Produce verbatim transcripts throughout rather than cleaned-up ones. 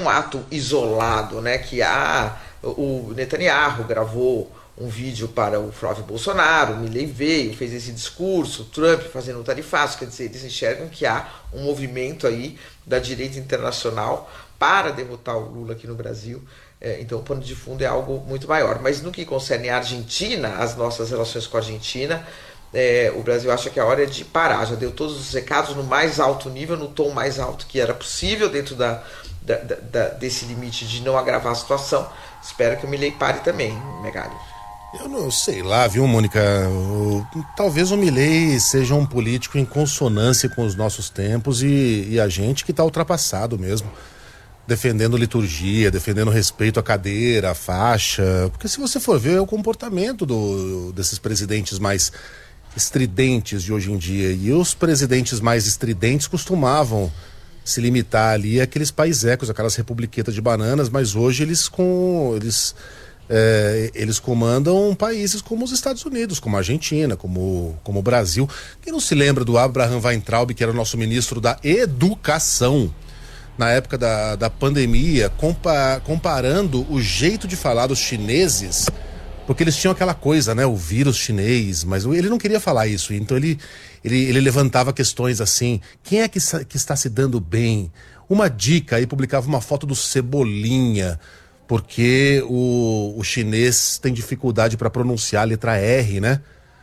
um ato isolado, né? Que ah, o Netanyahu gravou um vídeo para o Flávio Bolsonaro, o Milei veio, fez esse discurso, o Trump fazendo o tarifaço, quer dizer, eles enxergam que há um movimento aí da direita internacional para derrotar o Lula aqui no Brasil. É, então o pano de fundo é algo muito maior. Mas no que concerne a Argentina, as nossas relações com a Argentina, é, o Brasil acha que a hora é de parar, já deu todos os recados no mais alto nível, no tom mais alto que era possível dentro da, da, da, desse limite de não agravar a situação. Espero que o Milei pare também, Megali. Eu não sei lá, viu, Mônica? O, talvez o Milei seja um político em consonância com os nossos tempos e, e a gente que está ultrapassado mesmo. Defendendo liturgia, defendendo respeito à cadeira, à faixa. Porque se você for ver, é o comportamento do, desses presidentes mais estridentes de hoje em dia. E os presidentes mais estridentes costumavam se limitar ali àqueles paisecos, aquelas republiquetas de bananas, mas hoje eles com... Eles, É, eles comandam países como os Estados Unidos, como a Argentina, como, como o Brasil. Quem não se lembra do Abraham Weintraub, que era o nosso ministro da Educação na época da, da pandemia, compa, comparando o jeito de falar dos chineses, porque eles tinham aquela coisa, né, o vírus chinês, mas ele não queria falar isso, então ele, ele, ele levantava questões assim: quem é que, que está se dando bem? Uma dica, aí publicava uma foto do Cebolinha, porque o, o chinês tem dificuldade para pronunciar a letra R, né?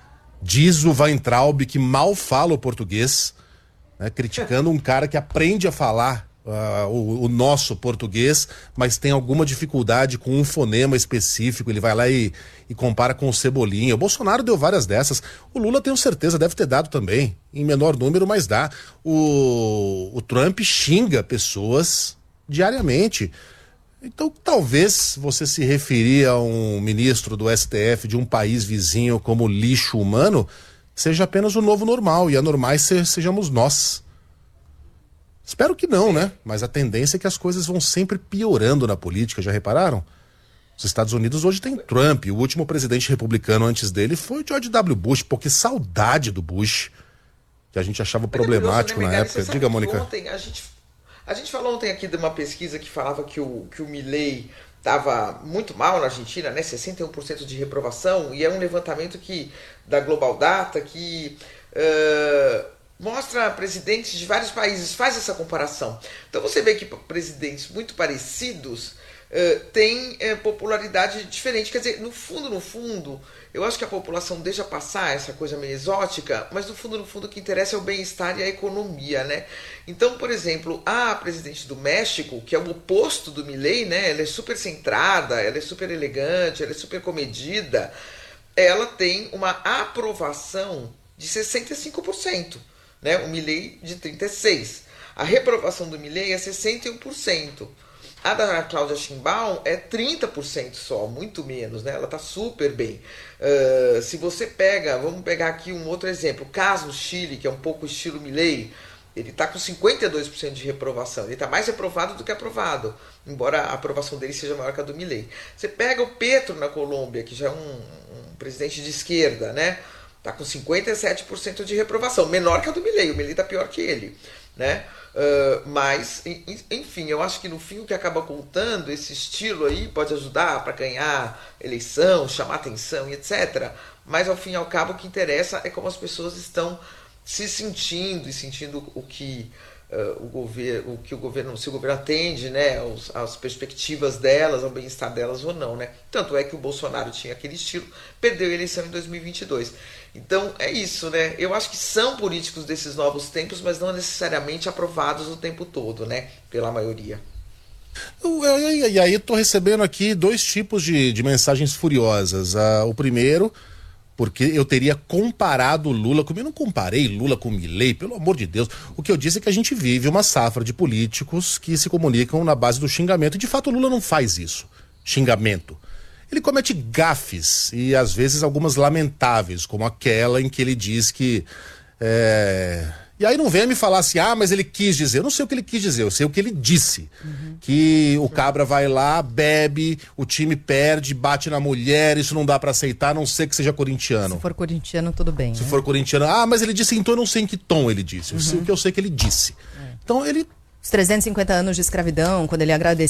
Diz o Weintraub que mal fala o português, né? Criticando um cara que aprende a falar uh, o, o nosso português, mas tem alguma dificuldade com um fonema específico. Ele vai lá e, e compara com o Cebolinha. O Bolsonaro deu várias dessas. O Lula, tenho certeza, deve ter dado também, em menor número, mas dá. O, o Trump xinga pessoas diariamente. Então, talvez você se referir a um ministro do S T F de um país vizinho como lixo humano seja apenas o novo normal, e anormais se, sejamos nós. Espero que não, né? Mas a tendência é que as coisas vão sempre piorando na política, já repararam? Os Estados Unidos hoje tem Trump, o último presidente republicano antes dele foi George W. Bush, pô, que saudade do Bush, que a gente achava problemático na época. Diga, Mônica. Ontem a gente... A gente falou ontem aqui de uma pesquisa que falava que o, que o Milei estava muito mal na Argentina, né? sessenta e um por cento de reprovação, e é um levantamento que, da Global Data que uh, mostra presidentes de vários países, faz essa comparação. Então você vê que presidentes muito parecidos uh, têm uh, popularidade diferente. Quer dizer, no fundo, no fundo, eu acho que a população deixa passar essa coisa meio exótica, mas no fundo, no fundo, o que interessa é o bem-estar e a economia, né? Então, por exemplo, a presidente do México, que é o oposto do Milei, né? Ela é super centrada, ela é super elegante, ela é super comedida, ela tem uma aprovação de sessenta e cinco por cento, né? O Milei de trinta e seis por cento. A reprovação do Milei é sessenta e um por cento. A da Cláudia Sheinbaum é trinta por cento só, muito menos, né? Ela está super bem. Uh, se você pega, vamos pegar aqui um outro exemplo, o caso no Chile, que é um pouco estilo Milei, ele está com cinquenta e dois por cento de reprovação. Ele está mais reprovado do que aprovado, embora a aprovação dele seja maior que a do Milei. Você pega o Petro na Colômbia, que já é um, um presidente de esquerda, né? Está com cinquenta e sete por cento de reprovação, menor que a do Milei. O Milei está pior que ele, né? Uh, mas, enfim, eu acho que no fim o que acaba contando, esse estilo aí pode ajudar para ganhar eleição, chamar atenção e etcétera. Mas ao fim e ao cabo o que interessa é como as pessoas estão se sentindo e sentindo o que uh, o governo, o que o governo, se o governo atende, né, os, as perspectivas delas, ao bem-estar delas ou não, né? Tanto é que o Bolsonaro tinha aquele estilo, perdeu a eleição em dois mil e vinte e dois. Então é isso, né? Eu acho que são políticos desses novos tempos, mas não necessariamente aprovados o tempo todo, né? Pela maioria. E aí estou recebendo aqui dois tipos de, de mensagens furiosas. Ah, o primeiro, porque eu teria comparado Lula com... Eu não comparei Lula com Milei, pelo amor de Deus. O que eu disse é que a gente vive uma safra de políticos que se comunicam na base do xingamento. E de fato o Lula não faz isso, xingamento. Ele comete gafes, e às vezes algumas lamentáveis, como aquela em que ele diz que... É... E aí não venha me falar assim, ah, mas ele quis dizer. Eu não sei o que ele quis dizer, eu sei o que ele disse. Uhum. Que o cabra vai lá, bebe, o time perde, bate na mulher, isso não dá pra aceitar, a não ser que seja corintiano. Se for corintiano, tudo bem. Se né? for corintiano, ah, mas ele disse, então eu não sei em que tom ele disse. Eu uhum. sei o que eu sei que ele disse. É. Então ele... Os trezentos e cinquenta anos de escravidão, quando ele agradeceu